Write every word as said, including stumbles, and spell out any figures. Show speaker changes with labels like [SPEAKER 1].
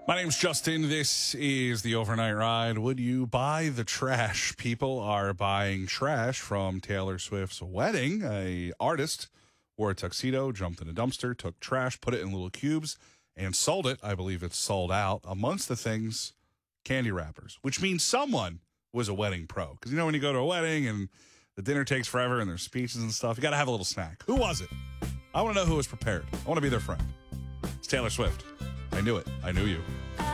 [SPEAKER 1] My name's Justin. This is the Overnight Ride. Would you buy the trash? People are buying trash from Taylor Swift's wedding. A artist wore a tuxedo, jumped in a dumpster, took trash, put it in little cubes, and sold it. I believe it's sold out. Amongst the things, candy wrappers, which means someone was a wedding pro. Because you know when you go to a wedding and the dinner takes forever and there's speeches and stuff, you got to have a little snack. Who was it? I want to know who was prepared. I want to be their friend. It's Taylor Swift. I knew it. I knew you.